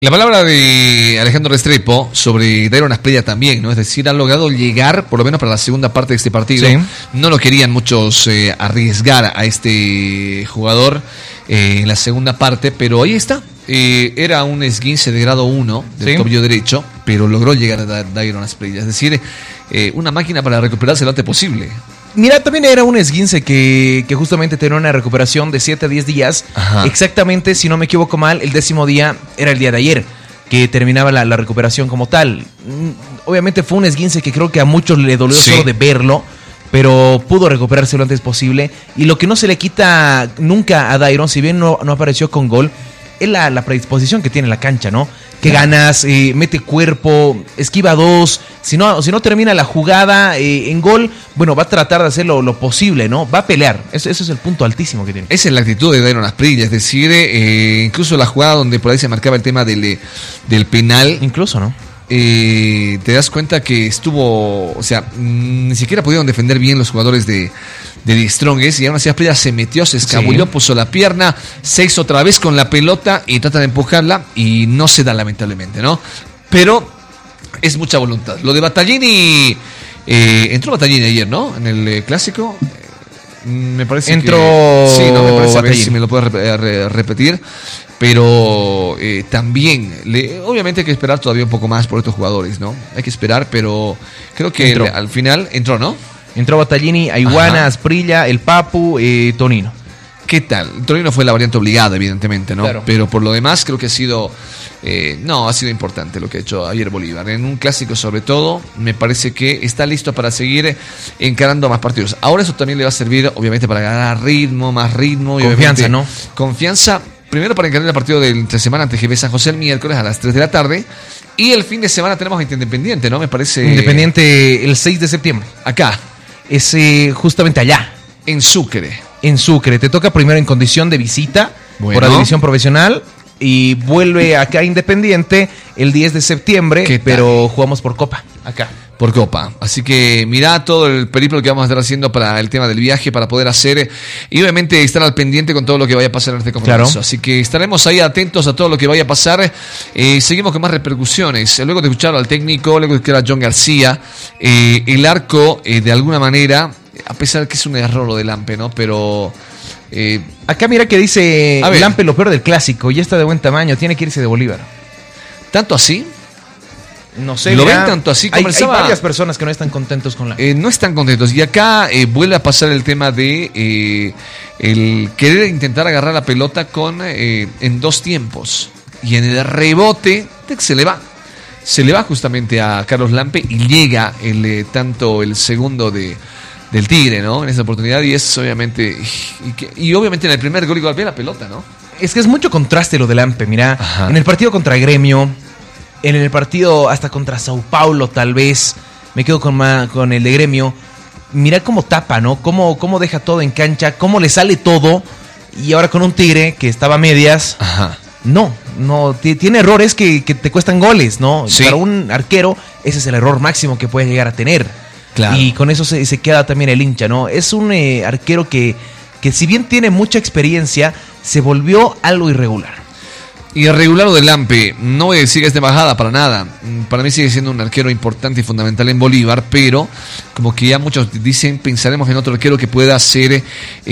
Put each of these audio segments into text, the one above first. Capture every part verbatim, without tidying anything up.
La palabra de Alejandro Restrepo sobre Dairon Asprilla también, ¿no? Es decir, ha logrado llegar, por lo menos para la segunda parte de este partido. Sí. No lo querían muchos eh, arriesgar a este jugador eh, en la segunda parte, pero ahí está. Eh, era un esguince de grado uno del ¿Sí? tobillo derecho, pero logró llegar a Dairon Asprilla. Es decir, eh, una máquina para recuperarse lo antes posible. Mira, también era un esguince que, que justamente tenía una recuperación de siete a diez días. Ajá. Exactamente, si no me equivoco mal, el décimo día era el día de ayer, que terminaba la, la recuperación como tal. Obviamente fue un esguince que creo que a muchos le dolió sí. solo de verlo, pero pudo recuperarse lo antes posible. Y lo que no se le quita nunca a Dairon, si bien no, no apareció con gol, es la, la predisposición que tiene la cancha, ¿no? Que ganas, eh, mete cuerpo, esquiva dos. Si no, si no termina la jugada eh, en gol, bueno, va a tratar de hacer lo, lo posible, ¿no? Va a pelear. Ese, ese es el punto altísimo que tiene. Esa es la actitud de Dairon Asprilla. Es decir, eh, incluso la jugada donde por ahí se marcaba el tema del, del penal. Incluso, ¿no? Eh, te das cuenta que estuvo, o sea, ni siquiera pudieron defender bien los jugadores de, de The Strongest, y aún así Asprilla se metió, se escabulló, sí. puso la pierna, se hizo otra vez con la pelota y trata de empujarla y no se da, lamentablemente, ¿no? Pero es mucha voluntad. Lo de Battaglini, eh, entró Battaglini ayer, ¿no? En el eh, clásico. Eh, me parece entró que sí, no me parece, a ver si me lo puedes rep- re- repetir. Pero eh, también, le, obviamente hay que esperar todavía un poco más por estos jugadores, ¿no? Hay que esperar, pero creo que el, al final entró, ¿no? Entró Battaglini, Aiguana, Asprilla, el Papu, eh, Tonino. ¿Qué tal? Tonino fue la variante obligada, evidentemente, ¿no? Claro. Pero por lo demás creo que ha sido, eh, no, ha sido importante lo que ha hecho ayer Bolívar. En un clásico sobre todo, me parece que está listo para seguir encarando más partidos. Ahora eso también le va a servir, obviamente, para ganar ritmo, más ritmo. Y confianza, ¿no? Confianza. Primero para encarar el partido de entre semana ante G B San José el miércoles a las tres de la tarde. Y el fin de semana tenemos a Independiente, ¿no? Me parece. Independiente el seis de septiembre. Acá. Es eh, justamente allá. En Sucre. En Sucre. Te toca primero en condición de visita bueno. por la división profesional. Y vuelve acá a Independiente el diez de septiembre. Pero jugamos por Copa. Acá. Por Copa. Así que mirá todo el periplo que vamos a estar haciendo para el tema del viaje, para poder hacer y obviamente estar al pendiente con todo lo que vaya a pasar en este compromiso. Claro. Así que estaremos ahí atentos a todo lo que vaya a pasar. Eh, seguimos con más repercusiones. Luego de escuchar al técnico, luego de escuchar a John García, eh, el arco, eh, de alguna manera, a pesar de que es un error lo de Lampe, ¿no? Pero... Eh, acá mira que dice Lampe lo peor del clásico, ya está de buen tamaño, tiene que irse de Bolívar. ¿Tanto así? No sé, lo mira, ven tanto así. Hay, hay varias personas que no están contentos con la... Eh, no están contentos. Y acá eh, vuelve a pasar el tema de eh, el querer intentar agarrar la pelota con eh, en dos tiempos. Y en el rebote se le va. Se le va justamente a Carlos Lampe y llega el eh, tanto el segundo de del Tigre, ¿no? En esa oportunidad. Y es obviamente... Y, que, y obviamente en el primer gol igual ve la pelota, ¿no? Es que es mucho contraste lo de Lampe. Mira, Ajá. en el partido contra Gremio... En el partido hasta contra Sao Paulo, tal vez, me quedo con, ma, con el de Gremio. Mira cómo tapa, ¿no? Cómo, cómo deja todo en cancha, cómo le sale todo. Y ahora con un Tigre que estaba a medias. Ajá. No, no, t- tiene errores que, que te cuestan goles, ¿no? Sí. Para un arquero, ese es el error máximo que puedes llegar a tener. Claro. Y con eso se, se queda también el hincha, ¿no? Es un eh, arquero que, que si bien tiene mucha experiencia, se volvió algo irregular. Irregular lo de Lampe, no voy a decir que es de bajada para nada. Para mí sigue siendo un arquero importante y fundamental en Bolívar, pero como que ya muchos dicen, pensaremos en otro arquero que pueda ser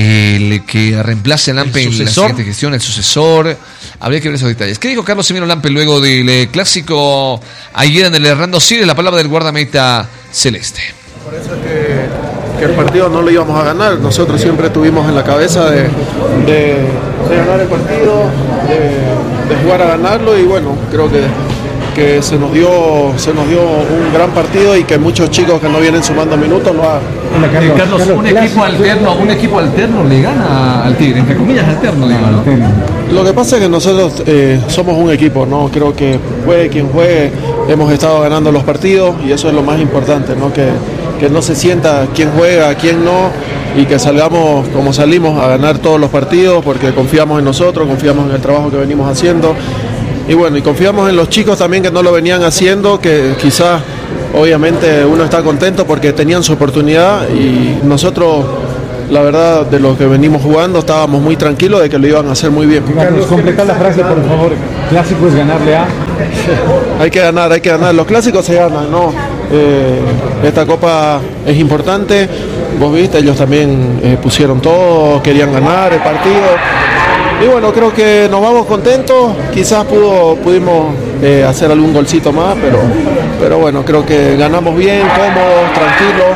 el que reemplace a Lampe en la siguiente gestión, el sucesor. Habría que ver esos detalles. ¿Qué dijo Carlos Semino Lampe luego del clásico ayer en el Hernando Siles? La palabra del guardameta celeste. Me parece que, que el partido no lo íbamos a ganar. Nosotros siempre tuvimos en la cabeza de, de, de ganar el partido, de de jugar a ganarlo y bueno, creo que, que se nos dio se nos dio un gran partido y que muchos chicos que no vienen sumando minutos lo hagan. Hola, Carlos, Carlos, Carlos, un equipo alterno, un equipo alterno le gana al Tigre, entre comillas alterno le gana, ¿no? Lo que pasa es que nosotros eh, somos un equipo, ¿no? Creo que juegue quien juegue, hemos estado ganando los partidos y eso es lo más importante, ¿no? Que, que no se sienta quién juega, quién no, y que salgamos como salimos a ganar todos los partidos porque confiamos en nosotros, confiamos en el trabajo que venimos haciendo y bueno, y confiamos en los chicos también que no lo venían haciendo, que quizás obviamente uno está contento porque tenían su oportunidad y nosotros la verdad, de lo que venimos jugando, estábamos muy tranquilos de que lo iban a hacer muy bien. Carlos, completar la frase, por favor. Clásico es ganarle a... Hay que ganar, hay que ganar. Los clásicos se ganan, ¿no? Eh, esta copa es importante. Vos viste, ellos también eh, pusieron todo, querían ganar el partido. Y bueno, creo que nos vamos contentos. Quizás pudo, pudimos eh, hacer algún golcito más, pero, pero bueno, creo que ganamos bien, cómodos, tranquilos.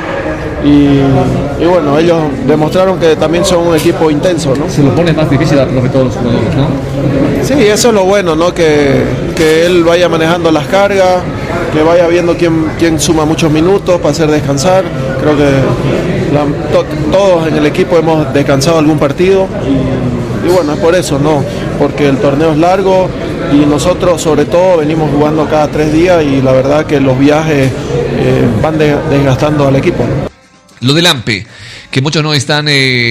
Y, y bueno, ellos demostraron que también son un equipo intenso, ¿no? Se lo pone más difícil a todos los jugadores, ¿no? Sí, eso es lo bueno, ¿no? Que, que él vaya manejando las cargas, que vaya viendo quién, quién suma muchos minutos para hacer descansar. Creo que la, to, todos en el equipo hemos descansado algún partido y, y bueno, es por eso, ¿no? Porque el torneo es largo y nosotros sobre todo venimos jugando cada tres días y la verdad que los viajes eh, van de, desgastando al equipo, ¿no? Lo del Lampe, que muchos no están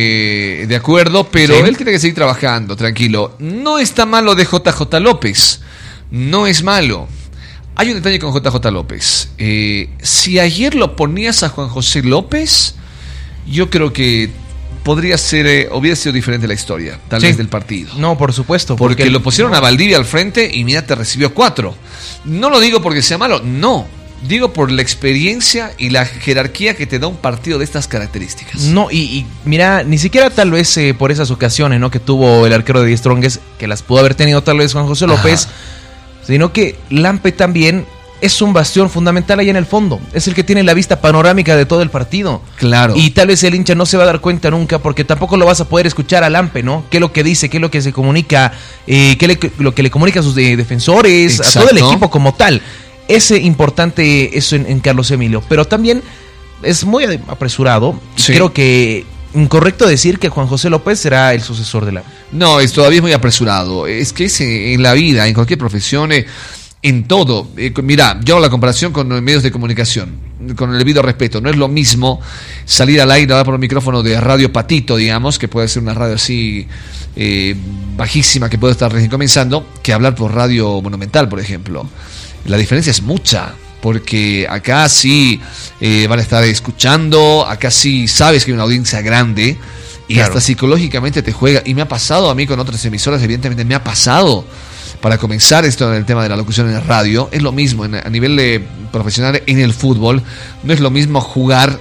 eh, de acuerdo, pero sí, él tiene que seguir trabajando, tranquilo. No está malo de J J López, no es malo. Hay un detalle con J J López. Eh, si ayer lo ponías a Juan José López, yo creo que podría ser, eh, hubiera sido diferente la historia, tal sí. vez del partido. No, por supuesto. Porque, porque el... lo pusieron a Valdivia al frente y mira, te recibió cuatro. No lo digo porque sea malo, no. Digo por la experiencia y la jerarquía que te da un partido de estas características. No, y, y mira, ni siquiera tal vez eh, por esas ocasiones, ¿no? Que tuvo el arquero de Die Strongest, que las pudo haber tenido tal vez Juan José López, ajá, sino que Lampe también es un bastión fundamental ahí en el fondo. Es el que tiene la vista panorámica de todo el partido. Claro. Y tal vez el hincha no se va a dar cuenta nunca porque tampoco lo vas a poder escuchar a Lampe, ¿no? ¿Qué es lo que dice? ¿Qué es lo que se comunica? Eh, ¿Qué le, lo que le comunica a sus de, defensores? Exacto. A todo el equipo como tal. Es importante eso en, en Carlos Emilio, pero también es muy apresurado. Sí. Creo que incorrecto decir que Juan José López será el sucesor de la... No, es todavía es muy apresurado. Es que es en la vida, en cualquier profesión, eh, en todo. Eh, mira, yo hago la comparación con medios de comunicación, con el debido respeto. No es lo mismo salir al aire, hablar por un micrófono de Radio Patito, digamos, que puede ser una radio así eh, bajísima, que puede estar recién comenzando, que hablar por Radio Monumental, por ejemplo. La diferencia es mucha, porque acá sí eh, van a estar escuchando, acá sí sabes que hay una audiencia grande y claro, hasta psicológicamente te juega. Y me ha pasado a mí con otras emisoras, evidentemente me ha pasado para comenzar esto en el tema de la locución en el radio. Es lo mismo en, a nivel de profesional en el fútbol. No es lo mismo jugar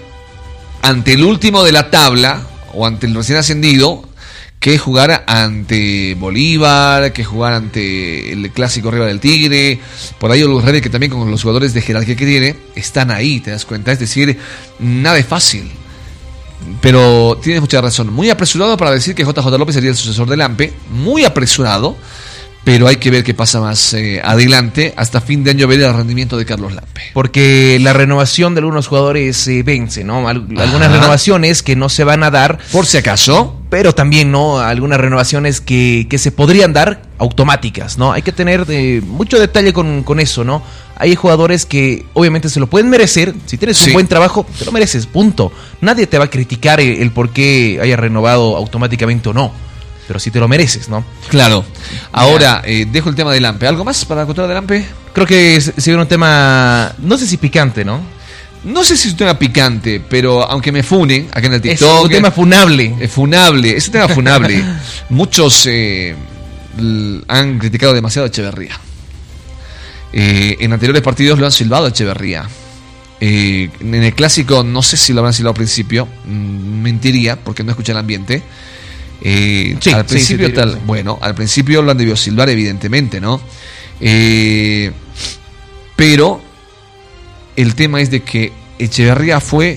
ante el último de la tabla o ante el recién ascendido que jugar ante Bolívar, que jugar ante el clásico rival del Tigre. Por ahí los Redes, que también con los jugadores de jerarquía que tiene, están ahí, te das cuenta. Es decir, nada es fácil. Pero tienes mucha razón. Muy apresurado para decir que J J López sería el sucesor de Lampe. Muy apresurado. Pero hay que ver qué pasa más eh, adelante. Hasta fin de año ver el rendimiento de Carlos Lampe. Porque la renovación de algunos jugadores eh, vence, ¿no? Al- algunas Ajá. renovaciones que no se van a dar. Por si acaso. Pero también, ¿no? Algunas renovaciones que, que se podrían dar automáticas, ¿no? Hay que tener eh, mucho detalle con, con eso, ¿no? Hay jugadores que obviamente se lo pueden merecer. Si tienes sí. un buen trabajo, te lo mereces, punto. Nadie te va a criticar el, el por qué haya renovado automáticamente o no. Pero sí te lo mereces, ¿no? Claro. Ahora, eh, dejo el tema de Lampe. ¿Algo más para contar de Lampe? Creo que se viene un tema, no sé si picante, ¿no? No sé si es un tema picante, pero aunque me funen acá en el TikTok. Es un tema funable. Es funable, es un tema funable. Muchos eh, l- han criticado demasiado a Echeverría. Eh, en anteriores partidos lo han silbado a Echeverría. Eh, en el clásico no sé si lo habrán silbado al principio. Mm, mentiría, porque no escuché el ambiente. Eh, sí, al principio sí, sí, tal, sí. bueno, al principio lo han debido silbar, evidentemente, ¿no? Eh, pero el tema es de que Echeverría fue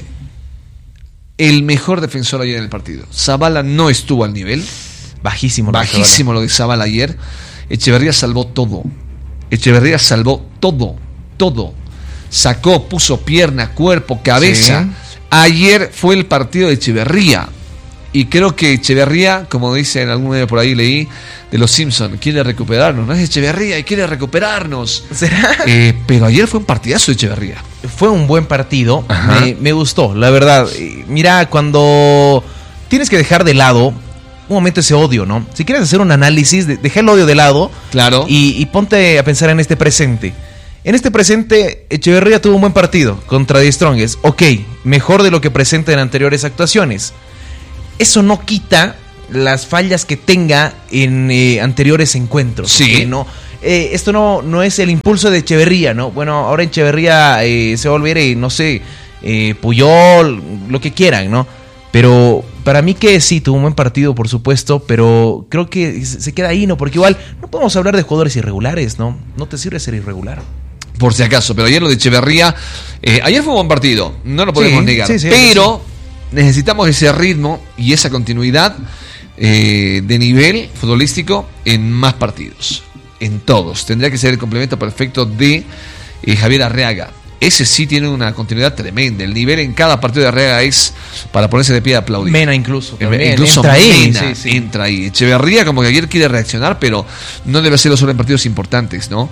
el mejor defensor ayer en el partido. Zavala no estuvo al nivel. Bajísimo. Bajísimo lo de Zavala ayer. Echeverría salvó todo. Echeverría salvó todo, todo. Sacó, puso pierna, cuerpo, cabeza. Sí. Ayer fue el partido de Echeverría. Y creo que Echeverría, como dice en algún medio por ahí, leí, de los Simpsons, quiere recuperarnos. No es Echeverría y quiere recuperarnos. ¿Será? Eh, pero ayer fue un partidazo de Echeverría. Fue un buen partido. Me, me gustó, la verdad. Mira, cuando tienes que dejar de lado un momento ese odio, ¿no? Si quieres hacer un análisis, de, deja el odio de lado. Claro. Y, y ponte a pensar en este presente. En este presente, Echeverría tuvo un buen partido contra Die Strongest. Ok, mejor de lo que presenta en anteriores actuaciones. eso no quita las fallas que tenga en eh, anteriores encuentros. Sí. No, eh, esto no, no es el impulso de Echeverría, ¿no? Bueno, ahora Echeverría eh, se va a volver, eh, no sé, eh, Puyol, lo que quieran, ¿no? Pero para mí que sí, tuvo un buen partido, por supuesto, pero creo que se queda ahí, ¿no? Porque igual no podemos hablar de jugadores irregulares, ¿no? No te sirve ser irregular. Por si acaso, pero ayer lo de Echeverría, eh, ayer fue un buen partido, no lo podemos Sí, negar, sí, sí, pero sí. necesitamos ese ritmo y esa continuidad eh, de nivel futbolístico en más partidos, en todos. Tendría que ser el complemento perfecto de eh, Javier Arriaga. Ese sí tiene una continuidad tremenda. El nivel en cada partido de Arriaga es para ponerse de pie a aplaudir. Mena incluso. También. Incluso entra ahí. Mena Sí, sí. entra ahí. Echeverría como que ayer quiere reaccionar, pero no debe hacerlo solo en partidos importantes, ¿no?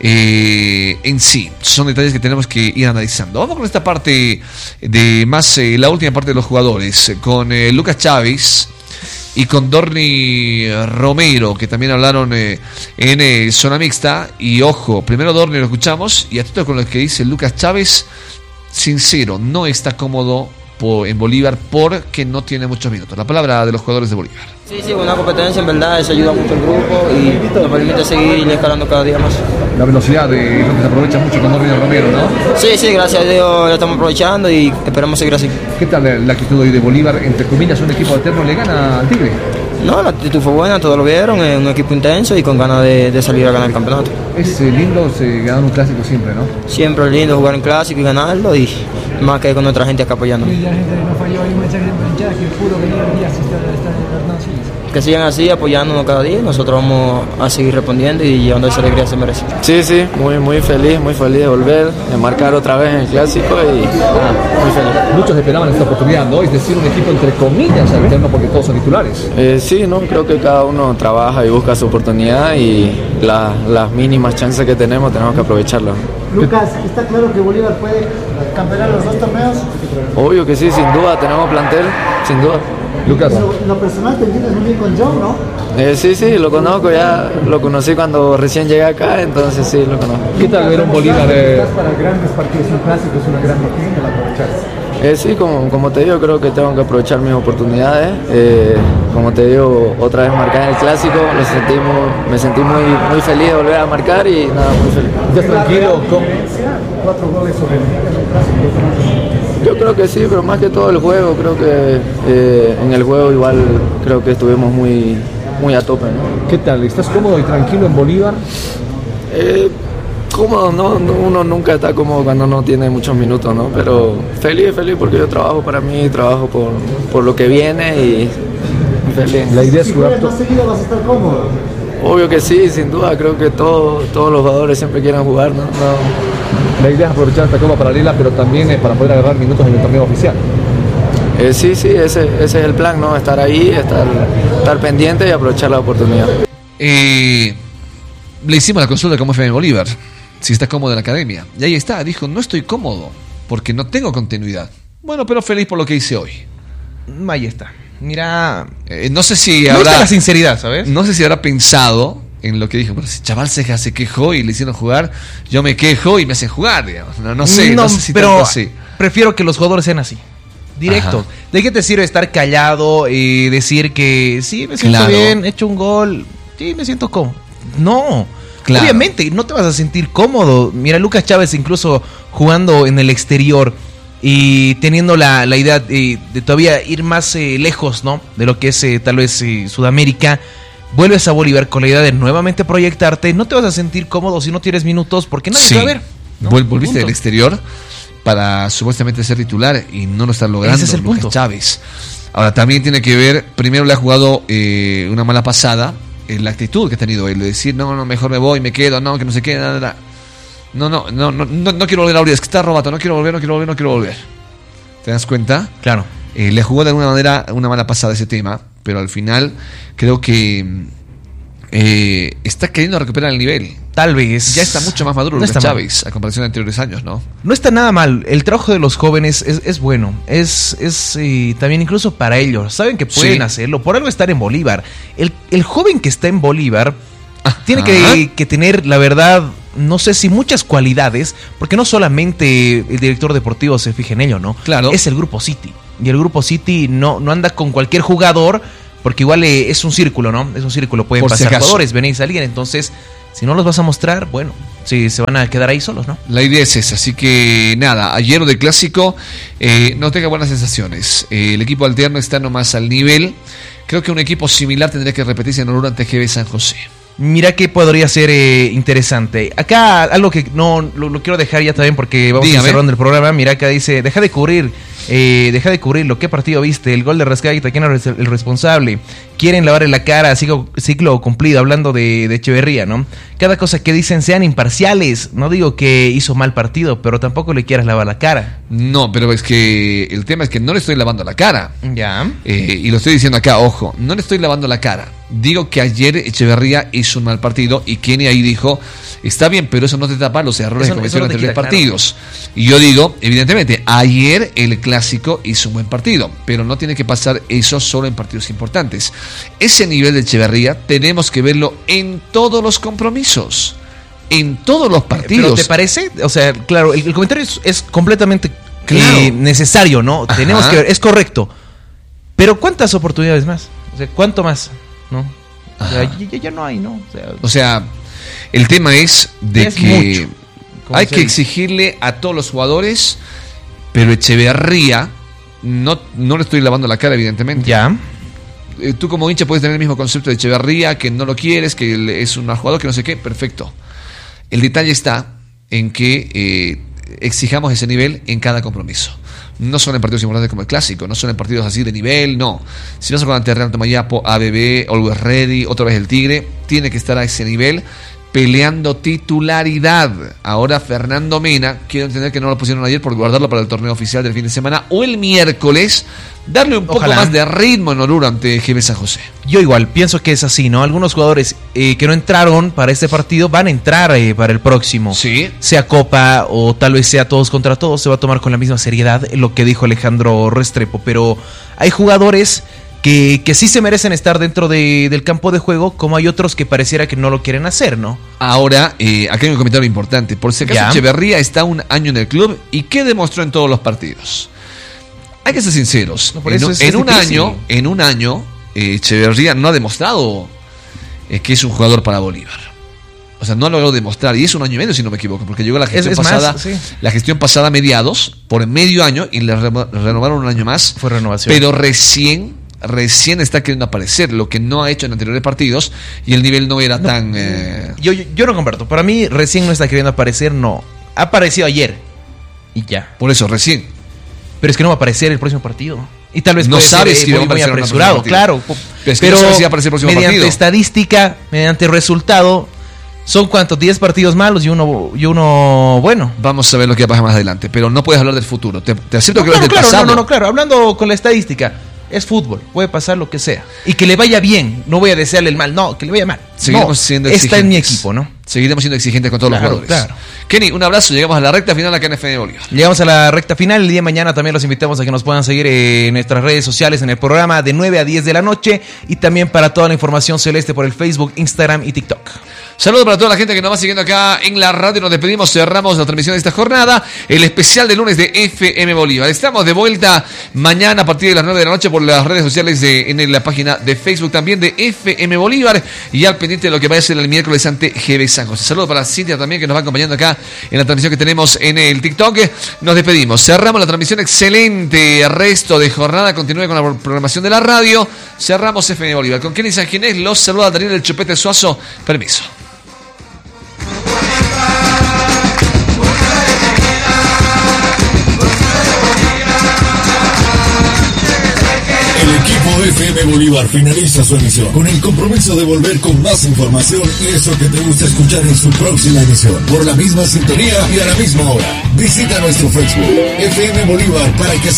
Eh, en sí, son detalles que tenemos que ir analizando. Vamos con esta parte de más, eh, la última parte de los jugadores, con eh, Lucas Chávez y con Dorni Romero, que también hablaron eh, en eh, zona mixta. Y ojo, primero Dorni lo escuchamos y atento con lo que dice Lucas Chávez. Sincero, no está cómodo por, en Bolívar porque no tiene muchos minutos. La palabra de los jugadores de Bolívar. Sí, sí, una competencia en verdad, eso ayuda mucho al grupo y nos permite seguir escalando cada día más. La velocidad de lo que se aprovecha mucho con Dorni Romero, ¿no? Sí, sí, gracias a Dios la estamos aprovechando y esperamos seguir así. ¿Qué tal la actitud hoy de Bolívar? Entre comillas, un equipo alterno le gana al Tigre. No, la actitud fue buena, todos lo vieron, es un equipo intenso y con ganas de, de salir a ganar el campeonato. Es eh, lindo eh, ganar un clásico siempre, ¿no? Siempre es lindo jugar en clásico y ganarlo y más que con nuestra gente acá apoyando. Y la gente no falló, hay un mensaje de hinchada que pudo venir el día si está, está, no, sí. Que sigan así apoyándonos cada día, nosotros vamos a seguir respondiendo y llevando esa alegría que se merece. Sí, sí, muy muy feliz, muy feliz de volver, de marcar otra vez en el clásico y ah, muy feliz. Muchos esperaban esta oportunidad, ¿no? Es decir, un equipo entre comillas alterno porque todos son titulares. Eh, sí, no, creo que cada uno trabaja y busca su oportunidad y la, las mínimas chances que tenemos tenemos que aprovecharlas. Lucas, ¿está claro que Bolívar puede campeonar los dos torneos? Obvio que sí, sin duda, tenemos plantel, sin duda. Lucas. Pero lo personal te entiendes muy bien con John, ¿no? Eh, sí, sí, lo conozco, ya lo conocí cuando recién llegué acá, entonces sí, lo conozco. ¿Qué tal ver un Bolívar? Eh... Para grandes partidos, un clásico es una gran oportunidad para aprovechar. Eh, sí, como, como te digo, creo que tengo que aprovechar mis oportunidades. Eh, como te digo, otra vez marcar en el clásico, lo sentimos, me sentí muy, muy feliz de volver a marcar y nada, muy feliz. ¿Estás tranquilo? ¿Cómo? Cuatro goles sobre el clásico. Yo creo que sí, pero más que todo el juego, creo que eh, en el juego igual creo que estuvimos muy, muy a tope, ¿no? ¿Qué tal? ¿Estás cómodo y tranquilo en Bolívar? Eh, cómodo, ¿no? Uno nunca está cómodo cuando no tiene muchos minutos, ¿no? Pero feliz, feliz porque yo trabajo para mí, trabajo por, por lo que viene y feliz. La idea es Si jugar. juegas más seguido vas a estar cómodo. Obvio que sí, sin duda, creo que todo, todos los jugadores siempre quieren jugar, ¿no? no La idea es aprovechar esta copa paralela, pero también para poder agarrar minutos en el torneo oficial. Eh, sí, sí, ese, ese es el plan, ¿no? Estar ahí, estar, estar pendiente y aprovechar la oportunidad. Eh, le hicimos la consulta como F M Bolívar, si está cómodo en la academia. Y ahí está, dijo, no estoy cómodo, porque no tengo continuidad. Bueno, pero feliz por lo que hice hoy. Ahí está. Mira, Eh, no sé si me habrá... gusta la sinceridad, ¿sabes? No sé si habrá pensado en lo que dijo. Bueno, si Chaval Ceja se quejó y le hicieron jugar, yo me quejo y me hacen jugar, digamos. No, no sé, no, sé si pero tanto así. prefiero que los jugadores sean así, directos. Ajá. ¿De qué te sirve estar callado y decir que sí, me siento Claro. bien, he hecho un gol, sí, me siento cómodo? No, Claro. obviamente no te vas a sentir cómodo. Mira, Lucas Chávez incluso jugando en el exterior y teniendo la, la idea de, de todavía ir más eh, lejos, ¿no? De lo que es eh, tal vez eh, Sudamérica. Vuelves a Bolívar con la idea de nuevamente proyectarte. No te vas a sentir cómodo si no tienes minutos porque nadie Sí. te va a ver, ¿no? Vol- Volviste Punto. del exterior para supuestamente ser titular y no lo estás logrando. Ese es el Lucas punto. Chávez. Ahora también tiene que ver, primero le ha jugado eh, una mala pasada, en la actitud que ha tenido él, de decir, no, no, mejor me voy, me quedo, no, que no se quede, nada, nada. No, no, no, no, no, no quiero volver a Bolívar, es que está robado, no quiero volver, no quiero volver, no quiero volver. ¿Te das cuenta? Claro. Eh, le jugó de alguna manera una mala pasada ese tema, pero al final creo que eh, está queriendo recuperar el nivel. Tal vez. Ya está mucho más maduro No Lucas está mal. Chávez a comparación de anteriores años, ¿no? No está nada mal. El trabajo de los jóvenes es, es bueno. Es, es eh, también incluso para ellos. Saben que pueden Sí. hacerlo. Por algo estar en Bolívar. El, el joven que está en Bolívar Ajá. tiene que, que tener, la verdad, no sé si muchas cualidades, porque no solamente el director deportivo se fija en ello, ¿no? Claro. Es el Grupo City. Y el Grupo City no, no anda con cualquier jugador, porque igual eh, es un círculo, ¿no? Es un círculo, pueden Por si pasar acaso. jugadores, venir y salir, entonces, si no los vas a mostrar, bueno, sí, se van a quedar ahí solos, ¿no? La idea es esa, así que nada, ayer del clásico eh, no tenga buenas sensaciones. Eh, el equipo alterno está nomás al nivel. Creo que un equipo similar tendría que repetirse en Oruro ante G B San José. Mira que podría ser eh, interesante. Acá algo que no lo, lo quiero dejar ya también porque vamos Dígame. cerrando el programa. Mira acá dice, deja de cubrir, eh, deja de cubrirlo. ¿Qué partido viste? El gol de Rascaita, ¿quién es el responsable? Quieren lavarle la cara, ciclo, ciclo cumplido, hablando de, de Echeverría, ¿no? Cada cosa que dicen sean imparciales. No digo que hizo mal partido, pero tampoco le quieras lavar la cara. No, pero es que el tema es que no le estoy lavando la cara. Ya. Eh, y lo estoy diciendo acá, ojo, no le estoy lavando la cara. Digo que ayer Echeverría hizo un mal partido y Kenny ahí dijo, está bien, pero eso no te tapa los errores Eso- que eso cometieron no te en tres quita, partidos. Y yo digo, evidentemente, ayer el clásico hizo un buen partido, pero no tiene que pasar eso solo en partidos importantes. Ese nivel de Echeverría tenemos que verlo en todos los compromisos, en todos los ¿Pero partidos. te parece? O sea, claro, el, el comentario es, es completamente Claro. eh, necesario, ¿no? Ajá. Tenemos que ver, es correcto. Pero ¿cuántas oportunidades más? O sea, ¿cuánto más? ¿No? O sea, Ajá. ya, ya- ya no hay, ¿no? O sea, O sea, el tema es de Es que mucho. Como hay se que dice. exigirle a todos los jugadores, pero Echeverría, no, no le estoy lavando la cara, evidentemente. ya. Eh, Tú como hincha puedes tener el mismo concepto de Echeverría, que no lo quieres, que él es un mal jugador, que no sé qué, perfecto. El detalle está en que eh, exijamos ese nivel en cada compromiso. No solo en partidos importantes como el clásico, no solo en partidos así de nivel, no. Si vas a jugar ante Real Tomayapo, A B B, Always Ready, otra vez el Tigre, tiene que estar a ese nivel peleando titularidad. Ahora Fernando Mena, quiero entender que no lo pusieron ayer por guardarlo para el torneo oficial del fin de semana o el miércoles, darle un poco Ojalá. más de ritmo en Oruro ante G B San José. Yo igual, pienso que es así, ¿no? Algunos jugadores eh, que no entraron para este partido van a entrar eh, para el próximo. Sí. Sea Copa o tal vez sea todos contra todos, se va a tomar con la misma seriedad lo que dijo Alejandro Restrepo. Pero hay jugadores que, que sí se merecen estar dentro de, del campo de juego, como hay otros que pareciera que no lo quieren hacer, ¿no? Ahora, eh, aquí hay un comentario importante. Por si acaso, Ya. Echeverría está un año en el club y ¿qué demostró en todos los partidos? Hay que ser sinceros. No, por en eso un, es- en es un difícil. año, en un año, eh, Echeverría no ha demostrado eh, que es un jugador para Bolívar. O sea, no ha logrado demostrar, y es un año y medio si no me equivoco, porque llegó la gestión es más, pasada, sí. la gestión pasada a mediados, por medio año, y le re- renovaron un año más. Fue renovación. Pero recién, recién está queriendo aparecer, lo que no ha hecho en anteriores partidos, y el nivel no era tan... eh, Yo, yo, yo no comparto. Para mí, recién no está queriendo aparecer, no. Ha aparecido ayer. Y ya. por eso, recién. Pero es que no va a aparecer el próximo partido. Y tal vez No puede sabes ser, eh, si va a muy, muy aparecer o no apresurado, el próximo partido. claro. Pero es que no sabes si va a aparecer el próximo mediante partido. estadística, mediante resultado, son cuántos, diez partidos malos y uno, y uno bueno. Vamos a ver lo que va a pasar más adelante, pero no puedes hablar del futuro. Te, te acepto No, que hablas claro, del claro, pasado. no, no, no, claro. Hablando con la estadística, es fútbol, puede pasar lo que sea. Y que le vaya bien, no voy a desearle el mal, no, que le vaya mal. Seguiremos No, siendo está exigentes. en mi equipo, ¿no? Seguiremos siendo exigentes con todos Claro, los jugadores. claro. Kenny, un abrazo. Llegamos a la recta final acá en F M Bolívar. Llegamos a la recta final. El día de mañana también los invitamos a que nos puedan seguir en nuestras redes sociales en el programa de nueve a diez de la noche y también para toda la información celeste por el Facebook, Instagram y TikTok. Saludos para toda la gente que nos va siguiendo acá en la radio. Nos despedimos, cerramos la transmisión de esta jornada. El especial de lunes de F M Bolívar. Estamos de vuelta mañana a partir de las nueve de la noche por las redes sociales de, en la página de Facebook también de F M Bolívar y al pendiente de lo que vaya a ser el miércoles ante G B San José. Saludos para Cintia también que nos va acompañando acá en la transmisión que tenemos en el TikTok. Nos despedimos. Cerramos la transmisión. Excelente resto de jornada. Continúe con la programación de la radio. Cerramos F M Bolívar. Con Kenny San Ginés los saluda Daniel El Chupete Suazo. Permiso. El equipo F M Bolívar finaliza su emisión con el compromiso de volver con más información y eso que te gusta escuchar en su próxima emisión. Por la misma sintonía y a la misma hora. Visita nuestro Facebook F M Bolívar para que